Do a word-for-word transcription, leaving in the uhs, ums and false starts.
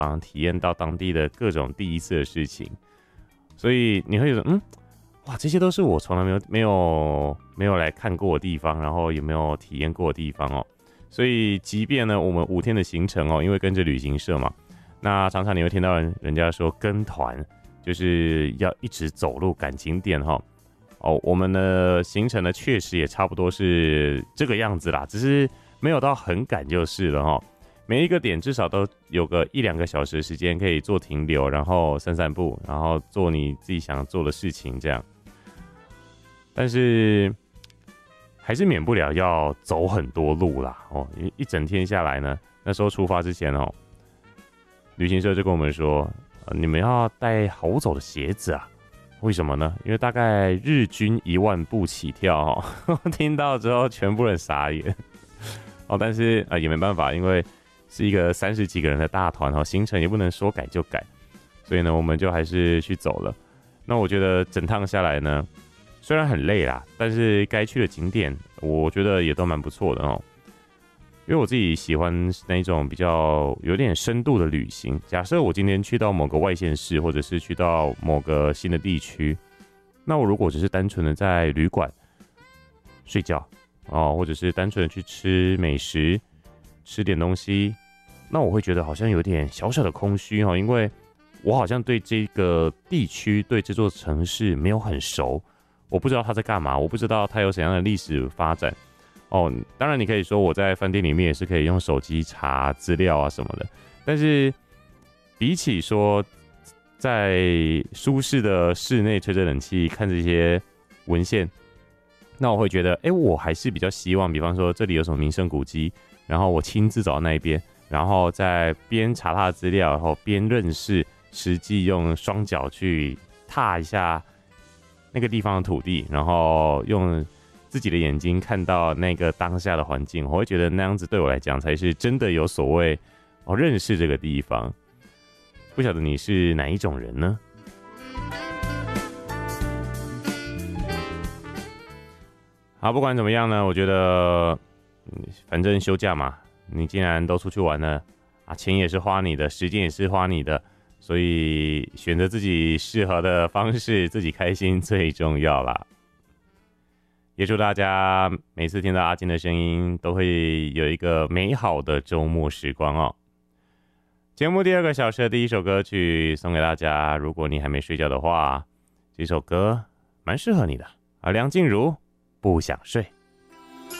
体验到当地的各种第一次的事情，所以你会觉得，嗯，哇，这些都是我从来没有没有没有来看过的地方，然后也没有体验过的地方哦。所以，即便呢，我们五天的行程哦，因为跟着旅行社嘛，那常常你会听到人人家说跟团就是要一直走路赶景点哈。哦，我们的行程呢，确实也差不多是这个样子啦，只是没有到很赶就是了哈。每一个点至少都有个一两个小时的时间可以做停留，然后散散步，然后做你自己想做的事情这样。但是还是免不了要走很多路啦哦，一整天下来呢，那时候出发之前哦，旅行社就跟我们说，呃、你们要带好走的鞋子啊。为什么呢？因为大概日均一万步起跳哦，听到之后全部人傻眼哦，但是呃也没办法，因为是一个三十几个人的大团哦，行程也不能说改就改，所以呢，我们就还是去走了。那我觉得整趟下来呢，虽然很累啦，但是该去的景点，我觉得也都蛮不错的哦。因为我自己喜欢那一种比较有点深度的旅行。假设我今天去到某个外县市，或者是去到某个新的地区，那我如果只是单纯的在旅馆睡觉哦，或者是单纯的去吃美食，吃点东西，那我会觉得好像有点小小的空虚哦，因为我好像对这个地区、对这座城市没有很熟，我不知道它在干嘛，我不知道它有怎样的历史发展。哦，当然你可以说我在饭店里面也是可以用手机查资料啊什么的，但是比起说在舒适的室内吹着冷气看这些文献，那我会觉得，哎，我还是比较希望，比方说这里有什么名胜古迹，然后我亲自走到那一边，然后再边查他的资料，然后边认识，实际用双脚去踏一下那个地方的土地，然后用自己的眼睛看到那个当下的环境，我会觉得那样子对我来讲才是真的有所谓哦，认识这个地方。不晓得你是哪一种人呢？好，不管怎么样呢，我觉得反正休假嘛，你既然都出去玩了啊，钱也是花你的，时间也是花你的，所以选择自己适合的方式，自己开心最重要啦。也祝大家每次听到阿金的声音都会有一个美好的周末时光哦。节目第二个小时的第一首歌曲送给大家，如果你还没睡觉的话，这首歌蛮适合你的啊，梁静茹不想睡。